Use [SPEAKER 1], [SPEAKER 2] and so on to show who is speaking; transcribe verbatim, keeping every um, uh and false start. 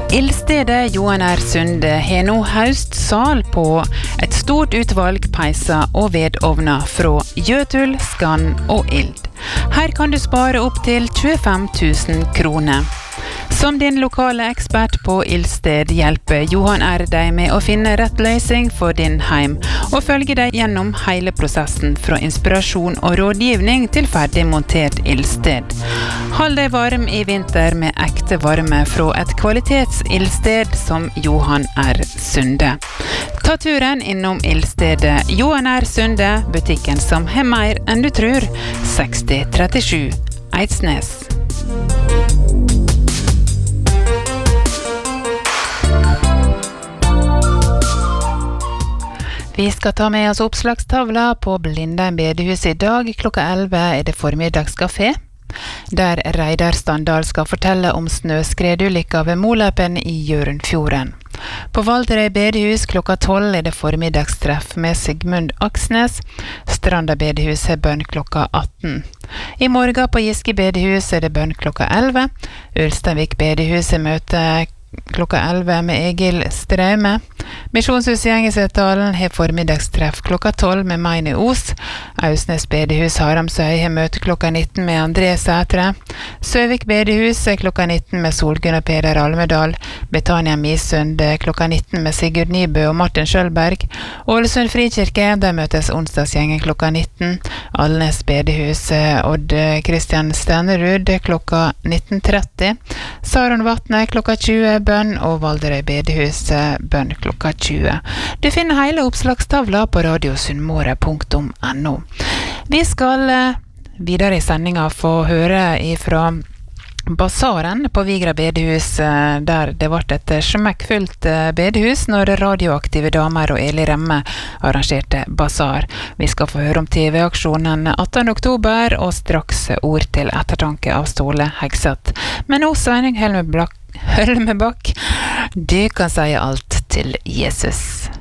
[SPEAKER 1] Ildstedet Johan R. Sunde har nå høstsal på et stort utvalg peiser og vedovner fra gjøtul, skann og ild. Her kan du spare opp til tjuefem tusen kroner. Som din lokale ekspert på ildsted hjelper Johan R. deg med å finne rett løsning for din heim, og følge deg gjennom hele prosessen fra inspirasjon og rådgivning til ferdig montert ildsted. Hold deg varm i vinter med ekte varme fra et kvalitets-ildsted som Johan R. Sunde. Ta turen innom ildstedet Johan R. Sunde, butikken som har mer enn du tror, seksti trettisju Eidsnes. Vi skal ta med oss oppslagstavla på Blindheim bedehus i dag. Klokka elleve er det formiddagskafé, der Reidar Standal skal fortelle om snøskredulykka ved Moleipen i Hjørundfjorden. På Valderøy bedehus klokka tolv er det formiddagstreff med Sigmund Aksnes. Stranda bedehus er bønn klokka atten. I morgen på Giske bedehus er det bønn klokka elleve. Ulsteinvik bedehus er møte klokka elleve med Egil Straume. Misjonshus i Engesetdalen har formiddagstreff klokka tolv med Magne Os. Ausnes bedehus Haramsøy har møte klokka nitten med André Sætre. Søvik bedehus er klokka nitten med Solgunn og Peder Almedal. Betania Misund klokka nitten med Sigurd Nybø og Martin Skjølberg. Ålesund Frikirke, der møtes onsdagsgjengen klokka nitten. Alnes bedehus Odd Kristian Stenerud klokka nitten tretti. Saron Vatne klokka tjue bønn, og Valderøy bedehus bønn klokka tjue. Du finner hele oppslagstavla på radiosunnmøre punktum no. Vi skal videre i sendinga få høre ifra basaren på Vigra bedehus, der det ble et smekkfullt bedehus når radioaktive damer og Eli Remme arrangerte basar. Vi skal få høre om T V-aksjonen attende oktober, og straks ord til ettertanke av Ståle Hegseth. Men nå Sveining Hølmebakk, du kan si alt til Jesus.